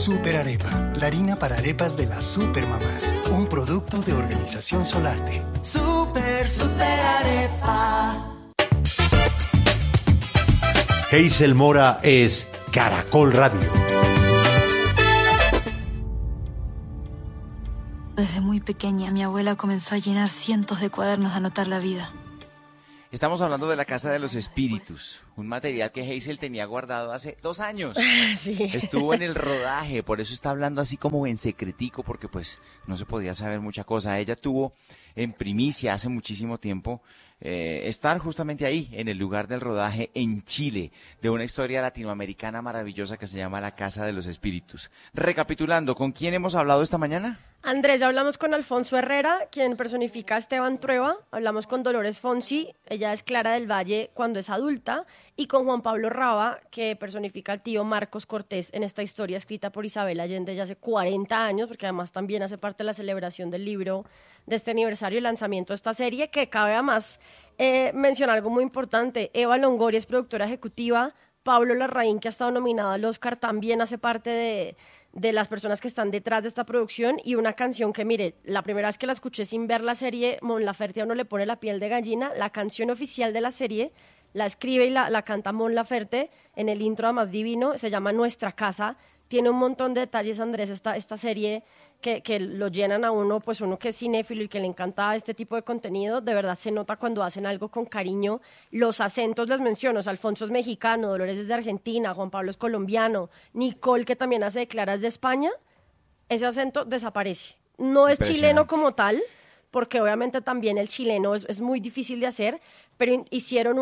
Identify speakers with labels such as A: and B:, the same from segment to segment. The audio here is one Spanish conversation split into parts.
A: Super Arepa, la harina para arepas de las supermamás. Un producto de Organización Solarte.
B: Super Arepa.
C: Hazel Mora es Caracol Radio.
D: Desde muy pequeña, mi abuela comenzó a llenar cientos de cuadernos de anotar la vida.
E: Estamos hablando de la Casa de los Espíritus, un material que Hazel tenía guardado hace 2 años.
F: Sí.
E: Estuvo en el rodaje, por eso está hablando así como en secretico, porque pues no se podía saber mucha cosa. Ella tuvo en primicia hace muchísimo tiempo estar justamente ahí, en el lugar del rodaje en Chile, de una historia latinoamericana maravillosa que se llama La Casa de los Espíritus. Recapitulando, ¿con quién hemos hablado esta mañana?
F: Andrés, ya hablamos con Alfonso Herrera, quien personifica a Esteban Trueba. Hablamos con Dolores Fonsi, ella es Clara del Valle cuando es adulta. Y con Juan Pablo Raba, que personifica al tío Marcos Cortés en esta historia escrita por Isabel Allende ya hace 40 años, porque además también hace parte de la celebración del libro de este aniversario y lanzamiento de esta serie, que cabe además mencionar algo muy importante. Eva Longoria es productora ejecutiva, Pablo Larraín, que ha estado nominado al Oscar, también hace parte de las personas que están detrás de esta producción, y una canción que, mire, la primera vez que la escuché sin ver la serie, Mon Laferte a uno le pone la piel de gallina. La canción oficial de la serie la escribe y la canta Mon Laferte en el intro más divino, se llama Nuestra Casa. Tiene un montón de detalles, Andrés, esta serie que lo llenan a uno, pues uno que es cinéfilo y que le encanta este tipo de contenido. De verdad se nota cuando hacen algo con cariño. Los acentos les menciono, o sea, Alfonso es mexicano, Dolores es de Argentina, Juan Pablo es colombiano, Nicole, que también hace de Clara, es de España. Ese acento desaparece. No es chileno como tal, porque obviamente también el chileno es muy difícil de hacer, pero hicieron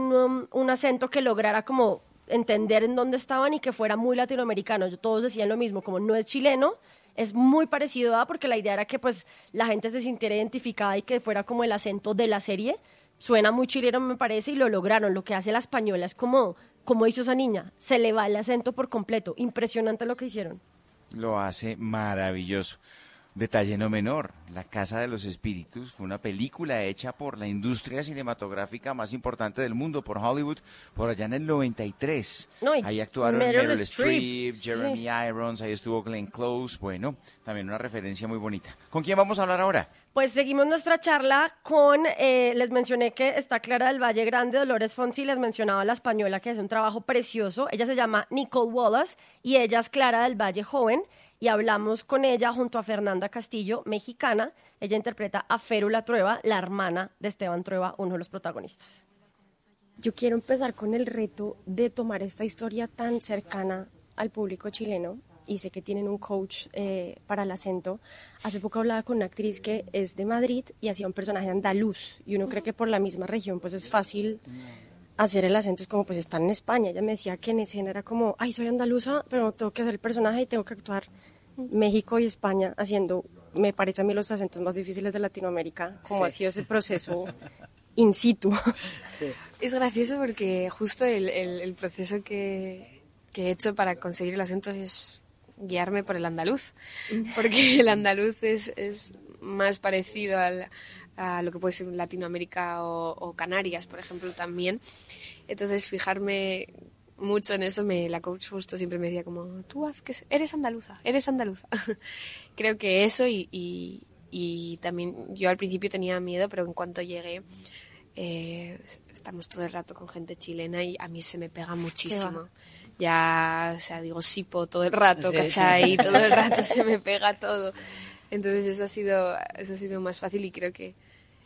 F: un acento que lograra como entender en dónde estaban y que fuera muy latinoamericano. Todos decían lo mismo, como no es chileno, es muy parecido a, porque la idea era que pues la gente se sintiera identificada y que fuera como el acento de la serie. Suena muy chileno, me parece, y lo lograron. Lo que hace la española es como hizo esa niña, se le va el acento por completo. Impresionante lo que hicieron.
E: Lo hace maravilloso. Detalle no menor, La Casa de los Espíritus fue una película hecha por la industria cinematográfica más importante del mundo, por Hollywood, por allá en el 93. Ahí actuaron Meryl Streep, Jeremy Irons, ahí estuvo Glenn Close. Bueno, también una referencia muy bonita. ¿Con quién vamos a hablar ahora?
F: Pues seguimos nuestra charla con, les mencioné que está Clara del Valle Grande, Dolores Fonsi, les mencionaba la española, que hace un trabajo precioso. Ella se llama Nicole Wallace y ella es Clara del Valle joven. Y hablamos con ella junto a Fernanda Castillo, mexicana. Ella interpreta a Férula Trueba, la hermana de Esteban Trueba, uno de los protagonistas. Yo quiero empezar con el reto de tomar esta historia tan cercana al público chileno, y sé que tienen un coach para el acento. Hace poco hablaba con una actriz que es de Madrid y hacía un personaje andaluz, y uno cree que por la misma región pues es fácil hacer el acento, es como pues están en España. Ella me decía que en escena era como, ay, soy andaluza, pero tengo que hacer el personaje y tengo que actuar México y España haciendo, me parece a mí, los acentos más difíciles de Latinoamérica, como ha sido ese proceso in situ.
G: Sí. Es gracioso porque justo el proceso que he hecho para conseguir el acento es guiarme por el andaluz, porque el andaluz es más parecido a lo que puede ser Latinoamérica o Canarias, por ejemplo, también. Entonces, fijarme mucho en eso, la coach justo siempre me decía como, tú haz que eres andaluza. Creo que eso y también yo al principio tenía miedo, pero en cuanto llegué, estamos todo el rato con gente chilena y a mí se me pega muchísimo. Ya, o sea, digo sipo todo el rato, sí. ¿Cachai? Todo el rato se me pega todo. Entonces eso ha sido más fácil, y creo que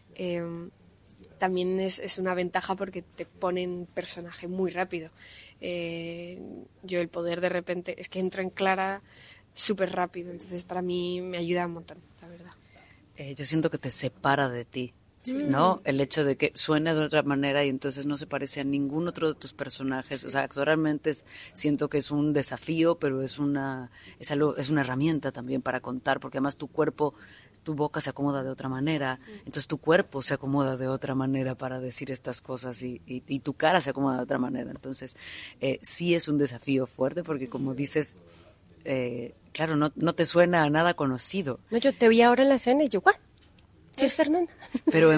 G: también es una ventaja porque te ponen personaje muy rápido. Yo el poder de repente, es que entro en Clara súper rápido, entonces para mí me ayuda un montón, la verdad.
H: Yo siento que te separa de ti, ¿no? El hecho de que suene de otra manera y entonces no se parece a ningún otro de tus personajes. O sea, actualmente siento que es un desafío, pero es una herramienta también para contar, porque además tu boca se acomoda de otra manera, entonces tu cuerpo se acomoda de otra manera para decir estas cosas y tu cara se acomoda de otra manera. Entonces, sí es un desafío fuerte porque, como dices, claro, no te suena a nada conocido.
F: No, yo te vi ahora en la escena y yo, ¿what? Sí, Fernanda.
H: Pero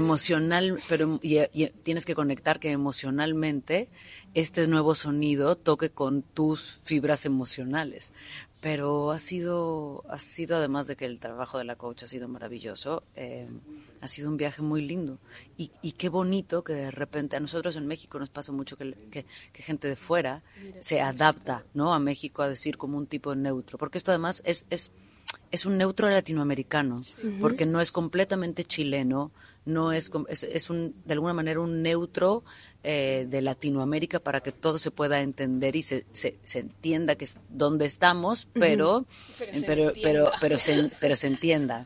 H: y tienes que conectar que emocionalmente este nuevo sonido toque con tus fibras emocionales. Pero ha sido además de que el trabajo de la coach ha sido maravilloso, ha sido un viaje muy lindo. Y qué bonito que de repente a nosotros en México nos pasa mucho que gente de fuera se adapta, ¿no?, a México a decir como un tipo de neutro. Porque esto además es un neutro latinoamericano, porque no es completamente chileno, no es de alguna manera un neutro de Latinoamérica para que todo se pueda entender y se entienda que es donde estamos, pero se entienda.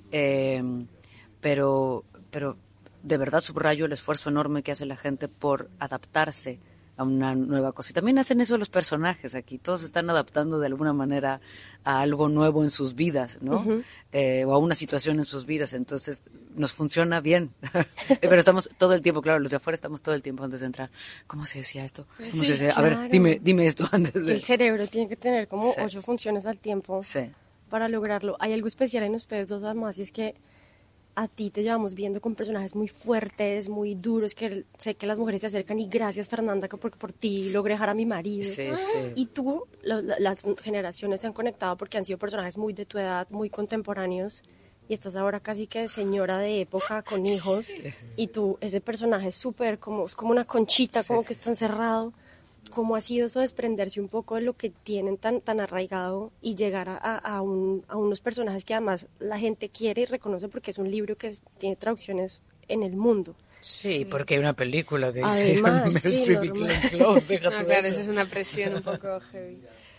H: Pero de verdad subrayo el esfuerzo enorme que hace la gente por adaptarse a una nueva cosa. Y también hacen eso los personajes aquí. Todos se están adaptando de alguna manera a algo nuevo en sus vidas, ¿no? O a una situación en sus vidas. Entonces, nos funciona bien. Pero estamos todo el tiempo, claro, los de afuera estamos todo el tiempo antes de entrar. ¿Cómo se decía esto? ¿Cómo se decía?
F: Claro.
H: A ver, dime esto antes de...
F: El cerebro tiene que tener como 8 funciones al tiempo para lograrlo. Hay algo especial en ustedes dos, además, y es que a ti te llevamos viendo con personajes muy fuertes, muy duros, que sé que las mujeres se acercan y gracias, Fernanda, que porque por ti logré dejar a mi marido.
H: Sí.
F: Y tú, las generaciones se han conectado porque han sido personajes muy de tu edad, muy contemporáneos, y estás ahora casi que señora de época con hijos, y tú, ese personaje es súper, es como una conchita, como que está encerrado. ¿Cómo ha sido eso desprenderse un poco de lo que tienen tan arraigado y llegar a unos personajes que además la gente quiere y reconoce porque es un libro que tiene traducciones en el mundo?
H: Sí, porque hay una película que
F: además,
H: dice
F: sí,
G: claro, eso es una presión un poco heavy.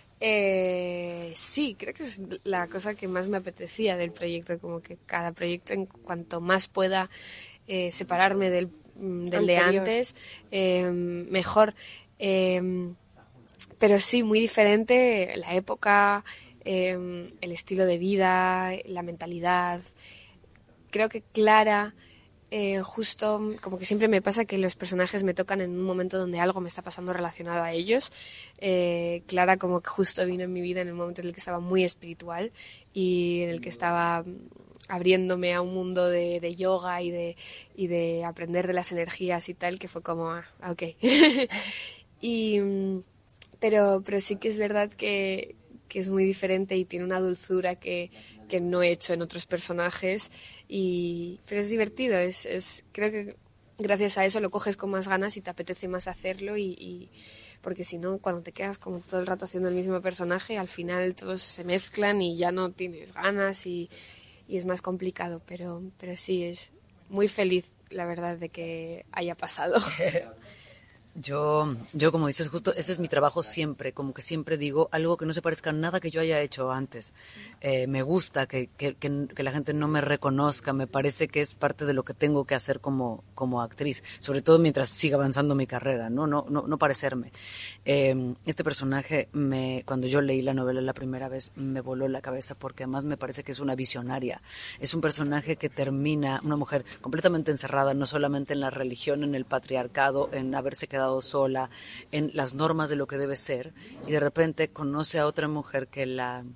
G: Sí, creo que es la cosa que más me apetecía del proyecto, como que cada proyecto, en cuanto más pueda separarme del de antes, mejor. Pero sí, muy diferente la época, el estilo de vida, la mentalidad. Creo que Clara, justo como que siempre me pasa que los personajes me tocan en un momento donde algo me está pasando relacionado a ellos. Clara como que justo vino en mi vida en el momento en el que estaba muy espiritual y en el que estaba abriéndome a un mundo de yoga y de aprender de las energías y tal, que fue como, ok. Pero sí que es verdad que es muy diferente y tiene una dulzura que no he hecho en otros personajes, pero es divertido, creo que gracias a eso lo coges con más ganas y te apetece más hacerlo y porque si no, cuando te quedas como todo el rato haciendo el mismo personaje, al final todos se mezclan y ya no tienes ganas y es más complicado, pero sí, es muy feliz, la verdad, de que haya pasado.
H: Yo, como dices, justo ese es mi trabajo siempre, como que siempre digo algo que no se parezca a nada que yo haya hecho antes. Me gusta que la gente no me reconozca, me parece que es parte de lo que tengo que hacer como actriz, sobre todo mientras siga avanzando mi carrera, no parecerme. Este personaje, cuando yo leí la novela la primera vez, me voló la cabeza porque además me parece que es una visionaria. Es un personaje que termina, una mujer completamente encerrada, no solamente en la religión, en el patriarcado, en haberse quedado sola, en las normas de lo que debe ser, y de repente conoce a otra mujer que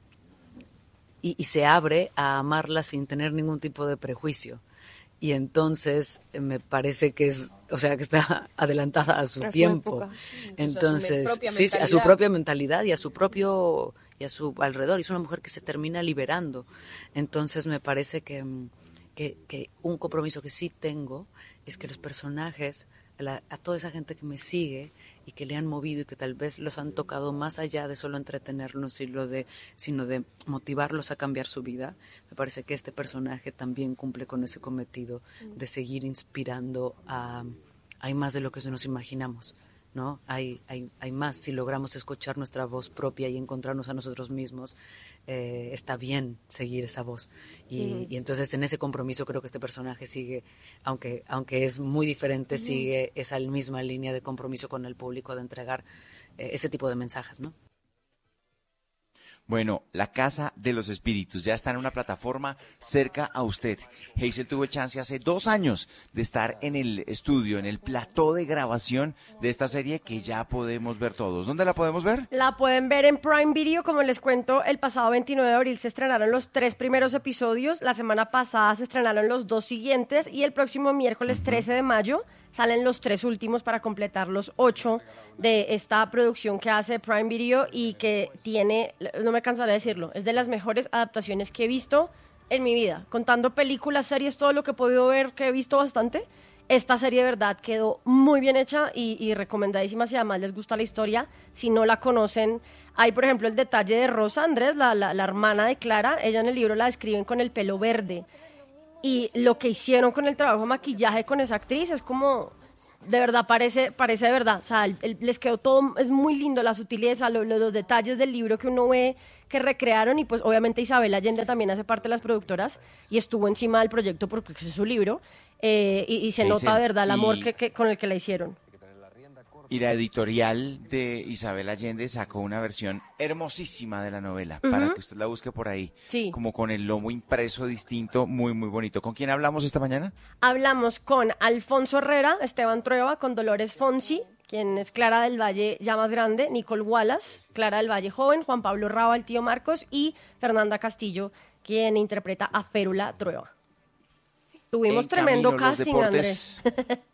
H: y se abre a amarla sin tener ningún tipo de prejuicio. Y entonces me parece que que está adelantada a su tiempo.
G: Época, sí.
H: Entonces, a su propia mentalidad y a su alrededor. Y es una mujer que se termina liberando. Entonces me parece que un compromiso que sí tengo es que los personajes, a toda esa gente que me sigue y que le han movido y que tal vez los han tocado más allá de solo entretenerlos, sino de motivarlos a cambiar su vida, me parece que este personaje también cumple con ese cometido de seguir inspirando hay más de lo que nos imaginamos, ¿no? Hay más. Si logramos escuchar nuestra voz propia y encontrarnos a nosotros mismos, está bien seguir esa voz. Y entonces en ese compromiso creo que este personaje sigue, aunque es muy diferente, sigue esa misma línea de compromiso con el público de entregar ese tipo de mensajes, ¿no?
E: Bueno, La Casa de los Espíritus ya está en una plataforma cerca a usted. Hazel tuvo el chance hace 2 años de estar en el estudio, en el plató de grabación de esta serie que ya podemos ver todos. ¿Dónde la podemos ver?
F: La pueden ver en Prime Video, como les cuento, el pasado 29 de abril se estrenaron los 3 primeros episodios, la semana pasada se estrenaron los 2 siguientes y el próximo miércoles 13 de mayo salen los 3 últimos para completar los 8 de esta producción que hace Prime Video y que tiene, no me cansaré de decirlo, es de las mejores adaptaciones que he visto en mi vida. Contando películas, series, todo lo que he podido ver, que he visto bastante, esta serie de verdad quedó muy bien hecha y recomendadísima si además les gusta la historia. Si no la conocen, hay por ejemplo el detalle de Rosa Andrés, la hermana de Clara. Ella en el libro la describen con el pelo verde. Y lo que hicieron con el trabajo de maquillaje con esa actriz es como... De verdad, parece de verdad. O sea, les quedó todo, es muy lindo, la sutileza, los detalles del libro que uno ve que recrearon. Y pues obviamente Isabel Allende también hace parte de las productoras y estuvo encima del proyecto porque ese es su libro. Y se nota de verdad el amor con el que la hicieron.
E: Y la editorial de Isabel Allende sacó una versión hermosísima de la novela, para que usted la busque por ahí,
F: sí,
E: como con el lomo impreso distinto, muy, muy bonito. ¿Con quién hablamos esta mañana?
F: Hablamos con Alfonso Herrera, Esteban Trueba, con Dolores Fonsi, quien es Clara del Valle ya más grande, Nicole Wallace, Clara del Valle joven, Juan Pablo Raba, el tío Marcos, y Fernanda Castillo, quien interpreta a Férula Trueba. Tuvimos tremendo casting, Andrés.